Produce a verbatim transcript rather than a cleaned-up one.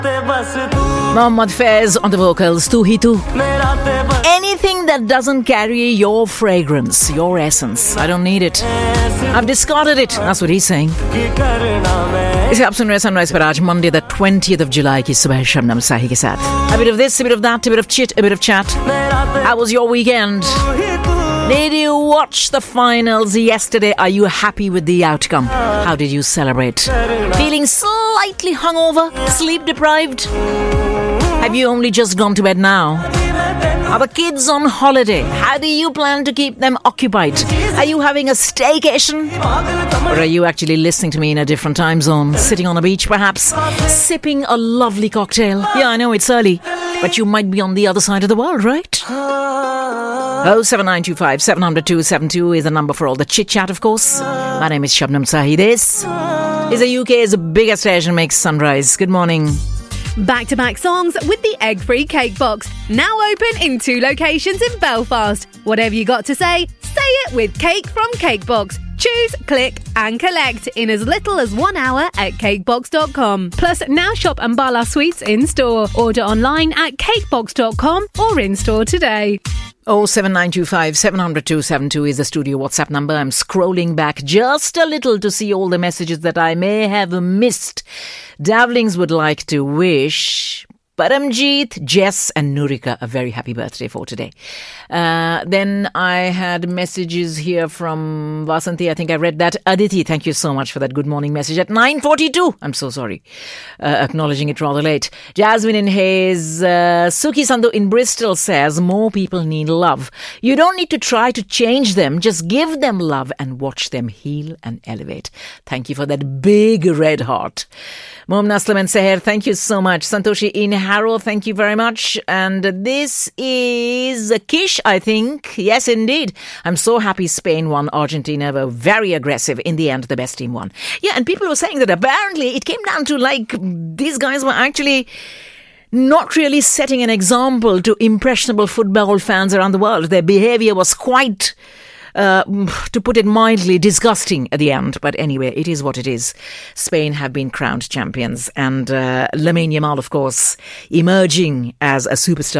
Mohammad Faiz on the vocals, Tu Hi Tu. Anything that doesn't carry your fragrance, your essence, I don't need it. I've discarded it. That's what he's saying. इसे आप सुन रहे हैं sunrise पर आज Monday the twentieth of July की सुबह शबनम साही के साथ. A bit of this, a bit of that, a bit of chit, a bit of chat. How was your weekend? Did you watch the finals yesterday? Are you happy with the outcome? How did you celebrate? Feeling slightly hungover? Sleep deprived? Have you only just gone to bed now? Are the kids on holiday? How do you plan to keep them occupied? Are you having a staycation? Or are you actually listening to me in a different time zone? Sitting on a beach perhaps? Sipping a lovely cocktail? Yeah, I know it's early, but you might be on the other side of the world, right? oh seven nine two five seven zero zero two seven two is the number for all the chit-chat, of course. My name is Shabnam Sahi. This is the U K's biggest Asian Mix Sunrise. Good morning. Back-to-back songs with the egg-free cake box. Now open in two locations in Belfast. Whatever you got to say, say it with Cake from Cakebox. Choose, click and collect in as little as one hour at cakebox dot com. Plus, now shop Ambala Sweets in-store. Order online at cakebox dot com or in-store today. oh seven nine two five seven zero zero two seven two is the studio WhatsApp number. I'm scrolling back just a little to see all the messages that I may have missed. Davlings would like to wish Paramjeet, Jess and Nurika a very happy birthday for today. Uh, then I had messages here from Vasanti. I think I read that. Aditi, thank you so much for that good morning message at nine forty-two. I'm so sorry. Uh, acknowledging it rather late. Jasmine in Hayes. Uh, Suki Sandhu in Bristol says more people need love. You don't need to try to change them. Just give them love and watch them heal and elevate. Thank you for that big red heart. Mom Naslam and Seher, thank you so much. Santoshi in Harrow, thank you very much. And this is Kish, I think. Yes, indeed. I'm so happy Spain won. Argentina were very aggressive. In the end, the best team won. Yeah, and people were saying that apparently it came down to like these guys were actually not really setting an example to impressionable football fans around the world. Their behavior was quite... Uh, to put it mildly, disgusting at the end. But anyway, it is what it is. Spain have been crowned champions. And uh, Lamine Yamal, of course, emerging as a superstar.